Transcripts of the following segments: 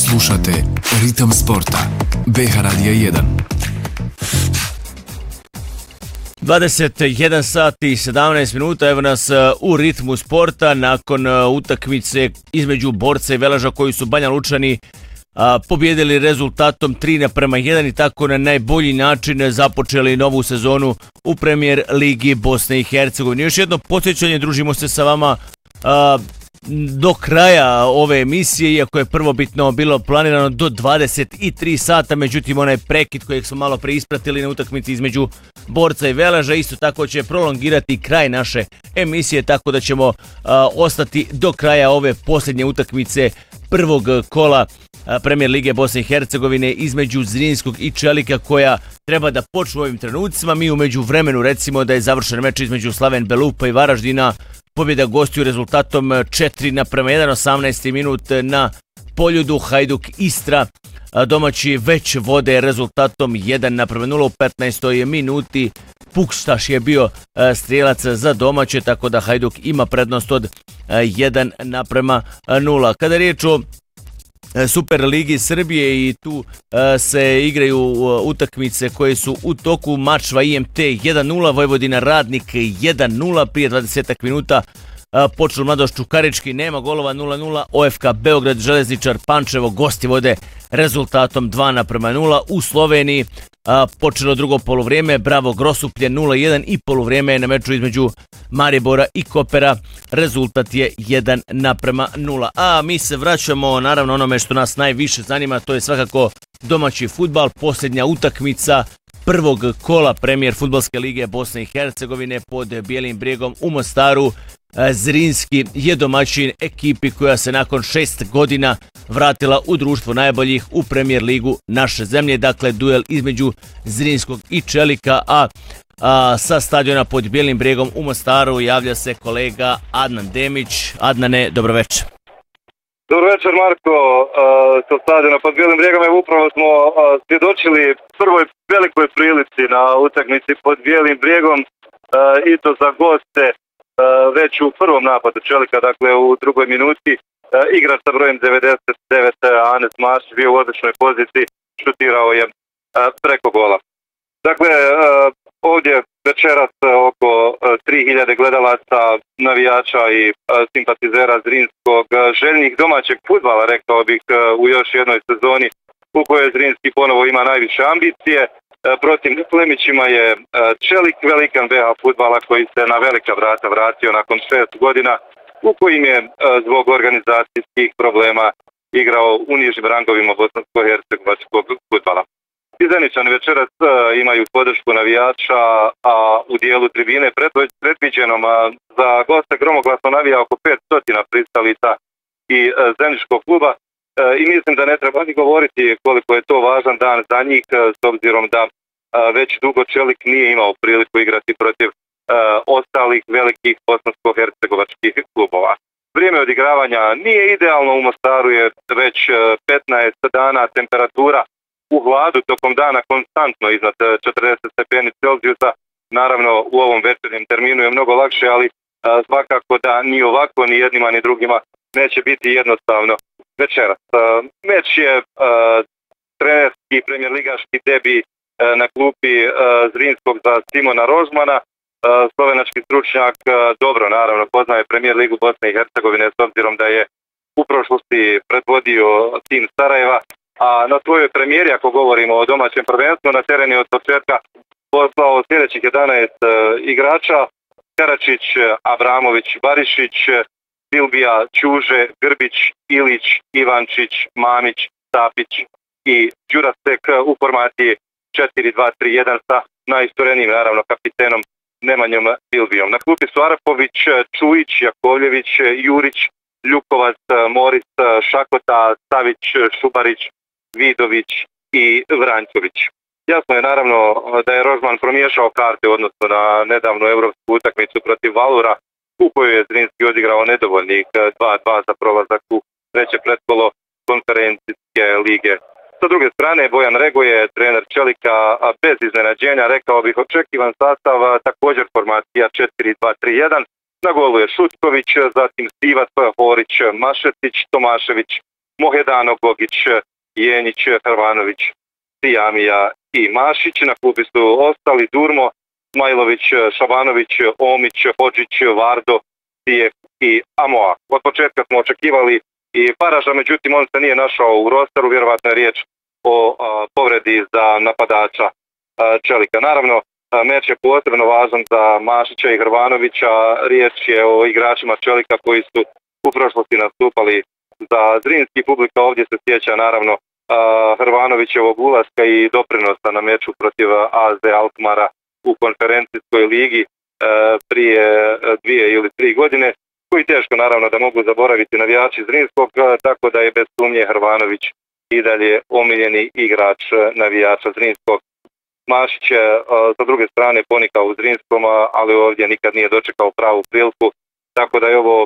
Slušate Ritam sporta. BH Radija 1. 21 sat i 17 minuta, evo nas u ritmu sporta nakon utakmice između Borca i Velaža koji su Banja Lučani pobjedili rezultatom 3:1 i tako na najbolji način započeli novu sezonu u Premijer Ligi Bosne i Hercegovine. Još jedno podsjećanje, družimo se sa vama do kraja ove emisije, iako je prvobitno bilo planirano do 23 sata, međutim onaj prekid kojeg smo malo preispratili na utakmici između Borca i Velaža isto tako će prolongirati kraj naše emisije, tako da ćemo ostati do kraja ove posljednje utakmice prvog kola Premijer Lige Bosne i Hercegovine između Zrinskog i Čelika, koja treba da počne u ovim trenucima. Mi u međuvremenu recimo da je završen meč između Slaven Belupa i Varaždina, pobjeda gostiju rezultatom 4:1, 18. minut na Poljudu. Hajduk Istra domaći već vode rezultatom 1:0 u 15. minuti. Pukštaš je bio strijelac za domaće, tako da Hajduk ima prednost od 1:0. Kada je riječ o Super Ligi Srbije, i tu se igraju utakmice koje su u toku. Mačva IMT 1:0, Vojvodina Radnik 1:0, prije 20 minuta počelo Mladost Čukarički, nema golova, 0:0. OFK Beograd Železničar Pančevo gosti vode rezultatom 2:0. U Sloveniji počelo drugo poluvrijeme, Bravo Grosuplje 0:1 i poluvrijeme je na meču između Maribora i Kopera, rezultat je 1:0. A mi se vraćamo naravno onome što nas najviše zanima, to je svakako domaći fudbal, posljednja utakmica prvog kola Premijer fudbalske lige Bosne i Hercegovine pod Bijelim Brijegom u Mostaru. Zrinski je domaćin ekipi koja se nakon 6 godina vratila u društvo najboljih u Premijer ligu naše zemlje. Dakle, duel između Zrinskog i Čelika, a sa stadiona pod Bijelim Brijegom u Mostaru javlja se kolega Adnan Demić. Adnane, dobro večer. Dobro večer, Marko. Sa stadiona pod Bijelim Brijegom upravo smo svjedočili prvoj velikoj prilici na utakmici pod Bijelim Brijegom, i to za goste već u prvom napadu Čelika, dakle u drugoj minuti. Igrač sa brojem 99, Anes Mašić, bio u odličnoj poziciji, šutirao je preko gola. Dakle, ovdje večeras oko 3000 gledalaca, navijača i simpatizera Zrinskog, željnih domaćeg fudbala, rekao bih, u još jednoj sezoni u kojoj Zrinski ponovo ima najviše ambicije. Protiv Plemićima je Čelik, velikan BH fudbala koji se na velika vrata vratio nakon 6 godina, u kojim je zbog organizacijskih problema igrao u nižim rangovima bosansko-hercegovačkog fudbala. Zeničani večeras imaju podršku navijača, a u dijelu tribine predviđenom za goste gromoglasno navija oko 500 pristalica i Zeničkog kluba. I mislim da ne treba ni govoriti koliko je to važan dan za njih, s obzirom da već dugo Čelik nije imao priliku igrati protiv ostalih velikih bosansko-hercegovačkih klubova. Vrijeme odigravanja nije idealno, u Mostaru je već 15 dana, temperatura u hladu tokom dana konstantno iznad 40 stepeni Celzijusa. Naravno, u ovom večernjem terminu je mnogo lakše, ali svakako da ni ovako ni jednima ni drugima neće biti jednostavno večeras. Meč je trenerski premijerligaški debi na klupi Zrinskog za Simona Rožmana. Slovenački stručnjak dobro naravno poznaje Premijer ligu Bosne i Hercegovine, s obzirom da je u prošlosti predvodio tim Sarajeva, a na tvojoj premijeri, ako govorimo o domaćem prvenstvu, na teren je od početka poslao sljedećih 11 igrača: Karačić, Abramović, Barišić, Silbija, Ćuže, Grbić, Ilić, Ivančić, Mamić, Sapić i Đurasek u formaciji 4-2-3-1 sa najistorenijim naravno kapitenom Nemanjom Silbijom. Na klupi su Arapović, Čujić, Jakovljević, Jurić, Ljukovac, Moris, Šakota, Savić, Šubarić, Vidović i Vranjković. Jasno je naravno da je Rožman promiješao karte u odnosu na nedavnu evropsku utakmicu protiv Valura, u kojoj je Zrinski odigrao nedovoljnih 2:2 za prolazak u treće pretkolo konferencijske lige. Sa druge strane, Bojan Regoje, trener Čelika, bez iznenađenja, rekao bih očekivan sastav, također formacija 4-2-3-1. Na golu je Šutković, zatim Stivac, Horić, Mašetić, Tomašević Mohedano, Gogić, Jenjić, Hrvanović, Tijamija i Mašić. Na klubi su ostali Durmo, Smajlović, Šabanović, Omić, Hodžić, Vardo, Tijek i Amoa. Od početka smo očekivali i Paraža, međutim on se nije našao u rosteru, vjerovatno je riječ o povredi za napadača Čelika. Naravno, meč je posebno važan za Mašića i Hrvanovića, riječ je o igračima Čelika koji su u prošlosti nastupali za Zrinski. Publika ovdje se sjeća naravno Hrvanovićevog ulaska i doprinosa na meču protiv AZ Alkmara u konferencijskoj ligi prije 2 ili 3 godine, koji teško naravno da mogu zaboraviti navijači Zrinskog, tako da je bez sumnje Hrvanović i dalje omiljeni igrač navijača Zrinskog. Mašić je sa druge strane ponikao u Zrinskom, ali ovdje nikad nije dočekao pravu priliku, tako da je ovo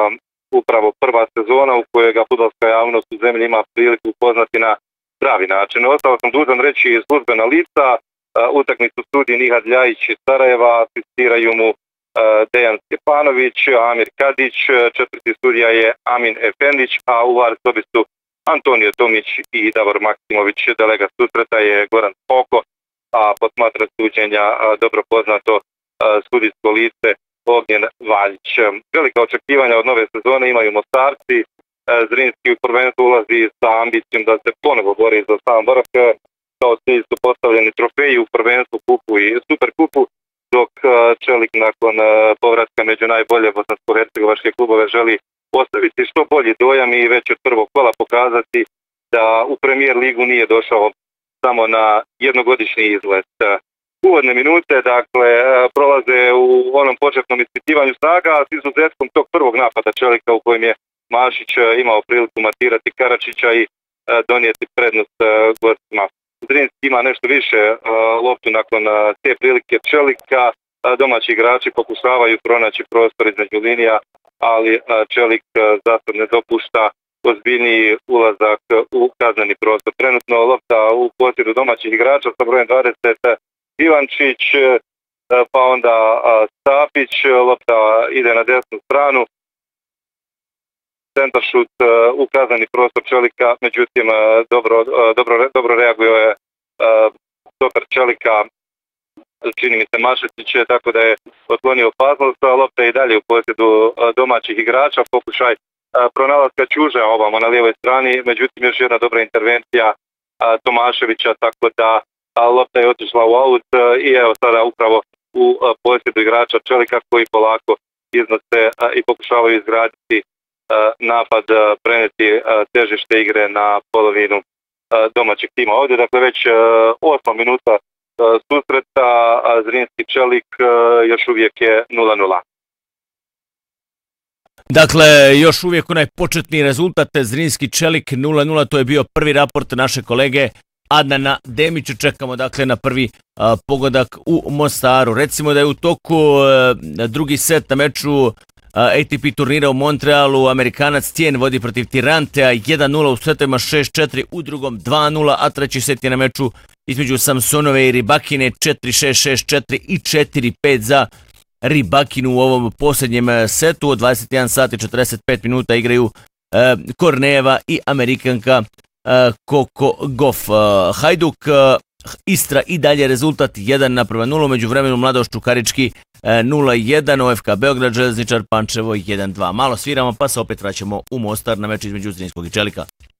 upravo prva sezona u kojoj ga fudbalska javnost u zemlji ima priliku upoznati na pravi način. Ostao sam dužan reći službena lica, utakmicu sudi Nihad Ljajić iz Sarajeva, asistiraju mu Dejan Stjepanović, Amir Kadić, četvrti sudija je Amin Efendić, a u VAR sobi su Antonio Tomić i Davor Maksimović. Delegat susreta je Goran Poko, a posmatrač suđenja dobro poznato sudijsko lice Ognjen Valjić. Velika očekivanja od nove sezone imaju Mostarci. Zrinski u prvenstvo ulazi sa ambicijom da se ponovo bori za sam vrh. Kao cilj su postavljeni trofeji u prvenstvu, kupu i superkupu, dok Čelik nakon povratka među najbolje bosansko-hercegovačke klubove želi ostaviti što bolji dojam i već od prvog kola pokazati da u Premier ligu nije došao samo na jednogodišnji izlet. Uvodne minute, dakle, prolaze u onom početnom ispitivanju snaga, s izuzetkom tog prvog napada Čelika u kojem je Mašić imao priliku matirati Karačića i donijeti prednost gostima. Zrinski ima nešto više loptu nakon te prilike Čelika. Domaći igrači pokušavaju pronaći prostor između linija, ali Čelik zasad ne dopušta ozbiljniji ulazak u kazneni prostor. Trenutno lopta u posjedu domaćih igrača sa brojem 20 Ivančić, pa onda Stapić, lopta ide na desnu stranu. Centaršut u kazneni prostor Čelika, međutim dobro reaguje je stoper Čelika, čini mi se Mašetić, tako da je otklonio opasnost. Lopta je i dalje u posjedu domaćih igrača, pokušaj pronalaska Ćuža ovamo na lijevoj strani, međutim još jedna dobra intervencija Tomaševića, tako da lopta je otišla u aut i evo sada upravo u posjedu igrača Čelika koji polako iznose i pokušavaju izgraditi napad, preneti težište igre na polovinu domaćeg tima. Ovdje dakle već 8 minuta susreta, Zrinski Čelik još uvijek je 0-0. Dakle, još uvijek onaj početni rezultat, Zrinski Čelik 0-0, to je bio prvi raport naše kolege Adnana Demića. Čekamo dakle na prvi pogodak u Mostaru. Recimo da je u toku drugi set na meču ATP turnira u Montrealu, Amerikanac Tien vodi protiv Tirantea 1-0 u setovima 6-4, u drugom 2-0, a treći set je na meču između Samsonove i Ribakine 4-6, 6-4 i 4-5 za Ribakinu u ovom posljednjem setu. Od 21 sati 45 minuta igraju Kornejeva i Amerikanka Koko Goff. Hajduk Istra i dalje rezultat 1-0, među vremenu Mladoš Čukarički 0-1, OFK Beograd, Železničar Pančevo 1-2. Malo sviramo pa se opet vraćamo u Mostar na meč između Zrinskog i Čelika.